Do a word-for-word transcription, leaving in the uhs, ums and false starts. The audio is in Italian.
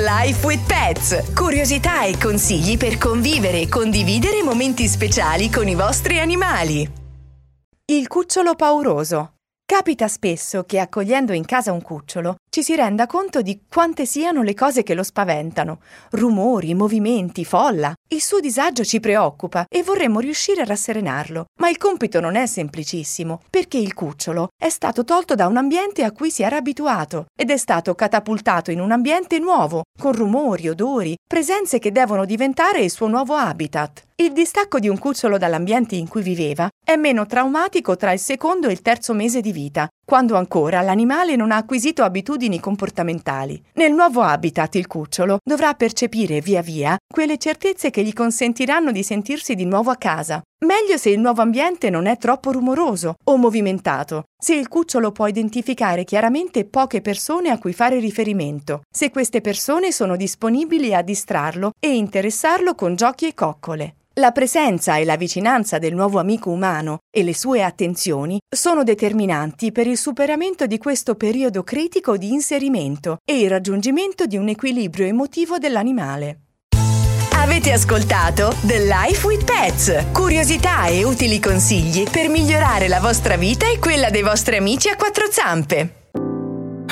Life with Pets. Curiosità e consigli per convivere e condividere momenti speciali con i vostri animali. Il cucciolo pauroso. Capita spesso che accogliendo in casa un cucciolo ci si renda conto di quante siano le cose che lo spaventano. Rumori, movimenti, folla. Il suo disagio ci preoccupa e vorremmo riuscire a rasserenarlo. Ma il compito non è semplicissimo, perché il cucciolo è stato tolto da un ambiente a cui si era abituato ed è stato catapultato in un ambiente nuovo, con rumori, odori, presenze che devono diventare il suo nuovo habitat. Il distacco di un cucciolo dall'ambiente in cui viveva è meno traumatico tra il secondo e il terzo mese di vita, quando ancora l'animale non ha acquisito abitudini comportamentali. Nel nuovo habitat il cucciolo dovrà percepire via via quelle certezze che gli consentiranno di sentirsi di nuovo a casa. Meglio se il nuovo ambiente non è troppo rumoroso o movimentato, se il cucciolo può identificare chiaramente poche persone a cui fare riferimento, se queste persone sono disponibili a distrarlo e interessarlo con giochi e coccole. La presenza e la vicinanza del nuovo amico umano e le sue attenzioni sono determinanti per il superamento di questo periodo critico di inserimento e il raggiungimento di un equilibrio emotivo dell'animale. Avete ascoltato The Life with Pets. Curiosità e utili consigli per migliorare la vostra vita e quella dei vostri amici a quattro zampe.